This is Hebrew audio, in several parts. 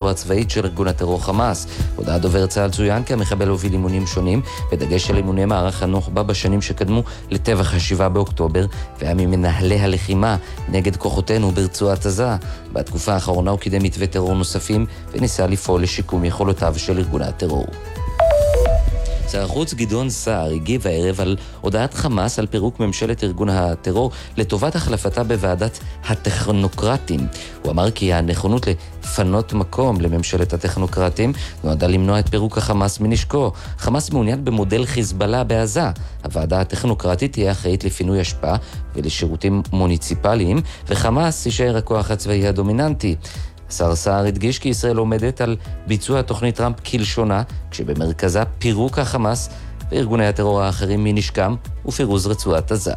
זרוע צבאית של ארגון הטרור חמאס. הודעת דובר צה"ל צוין כי המחבל הוביל אימונים שונים, בדגש על אימוני מערך הנוח'בה בשנים שקדמו לטבח ה-7 באוקטובר, והיה ממנהלי הלחימה נגד כוחותינו ברצועת עזה. בתקופה האחרונה הוא קידם מתווה טרור נוספים וניסה לפעול לשיקום יכולותיו של ארגון הטרור. שר החוץ גדעון סער הגיב הערב על הודעת חמאס על פירוק ממשלת ארגון הטרור לטובת החלפתה בוועדת הטכנוקרטים. הוא אמר כי הנכונות לפנות מקום לממשלת הטכנוקרטים נועדה למנוע את פירוק החמאס מנשקו. חמאס מעוניין במודל חיזבאללה בעזה. הוועדה הטכנוקרטית תהיה אחראית לפינוי השפעה ולשירותים מוניציפליים, וחמאס יישאר הכוח הצבאי הדומיננטי. שר סער הדגיש כי ישראל עומדת על ביצוע תוכנית טראמפ כלשונה, כשבמרכזה פירוק החמאס וארגוני הטרור האחרים מנשקם ופירוז רצועת עזה.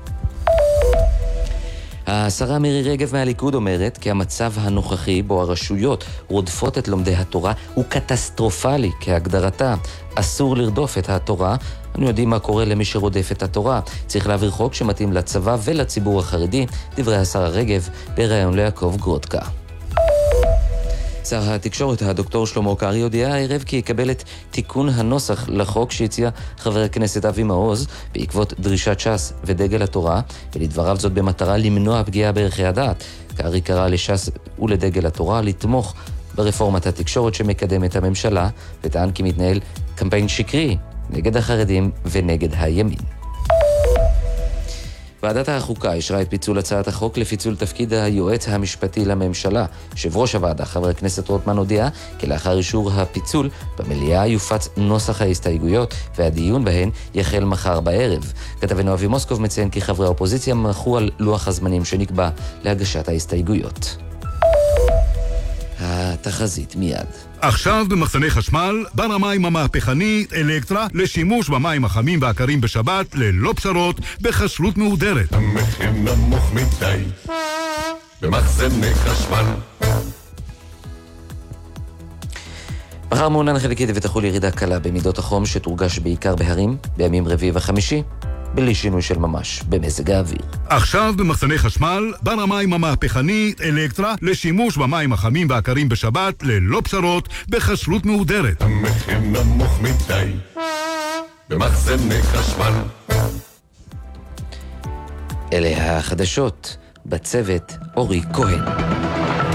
השרה מירי רגב מהליכוד אומרת כי המצב הנוכחי בו הרשויות רודפות את לומדי התורה הוא קטסטרופלי כהגדרתה. אסור לרדוף את התורה. אנו יודעים מה קורה למי שרודף את התורה. צריך להעביר חוק שמתאים לצבא ולציבור החרדי, דברי השרה רגב בראיון ליעקב גרודקה. שר התקשורת הדוקטור שלמה קרעי הודיע הערב כי יקבל את תיקון הנוסח לחוק שהציע חבר הכנסת אבי מעוז בעקבות דרישת ש"ס ודגל התורה, ולדבריו זאת במטרה למנוע פגיעה בערכי הדת. קרעי קרא לש"ס ולדגל התורה לתמוך ברפורמת התקשורת שמקדמת הממשלה, וטען כי מתנהל קמפיין שקרי נגד החרדים ונגד הימין. ועדת החוקה אישרה את פיצול הצעת החוק לפיצול תפקיד היועץ המשפטי לממשלה. יושב ראש הוועדה, חבר הכנסת רוטמן, הודיע כי לאחר אישור הפיצול במליאה יופץ נוסח ההסתייגויות והדיון בהן יחל מחר בערב. כתבנו אבי מוסקוב מציין כי חברי האופוזיציה מחו על לוח הזמנים שנקבע להגשת ההסתייגויות. התחזית מיד. עכשיו במחסני חשמל, בר המים המהפכני אלקטרה לשימוש במים החמים והקרים בשבת ללא פשרות בחשלות מהודרת. המחיר נמוך מדי במחסני חשמל. מחר מעונן חלקית ותחול ירידה קלה במידות החום שתורגש בעיקר בהרים בימים רביעי וחמישי, בלי שינוי של ממש במזג האוויר. עכשיו במחסני חשמל, בר המים המהפכני אלקטרה לשימוש במים החמים והקרים בשבת ללא פשרות בחשלות מהודרת. המחיר נמוך מדי במחסני חשמל. אלה החדשות, בצוות אורי כהן.